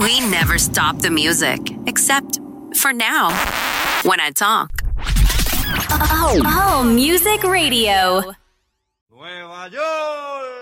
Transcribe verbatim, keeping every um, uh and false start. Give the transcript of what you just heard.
We never stop the music, except for now, when I talk. Oh, oh, Music Radio. Nueva York.